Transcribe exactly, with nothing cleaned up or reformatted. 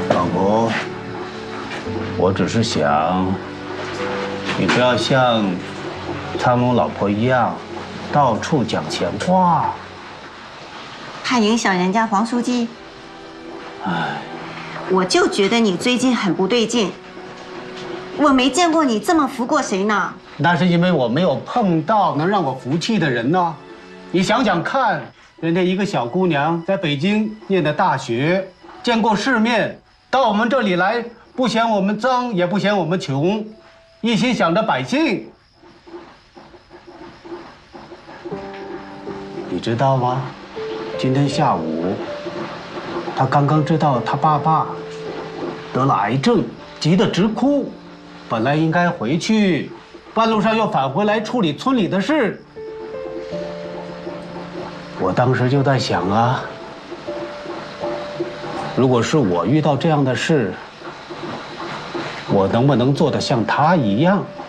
老婆，我只是想，你不要像参谋老婆一样，到处讲闲话， 怕影响人家黄书记。 唉， 我就觉得你最近很不对劲，我没见过你这么服过谁呢？ 那是因为我没有碰到能让我服气的人呢。你想想看，人家一个小姑娘在北京念的大学，见过世面，到我们这里来，不嫌我们脏，也不嫌我们穷，一心想着百姓。你知道吗？今天下午，她刚刚知道她爸爸得了癌症，急得直哭。本来应该回去，半路上又返回来处理村里的事。我当时就在想啊，如果是我遇到这样的事，我能不能做得像他一样？